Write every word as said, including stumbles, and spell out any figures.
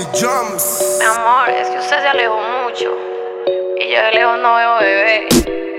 Drums. Mi amor, es que usted se alejó mucho y yo de lejos no veo bebé.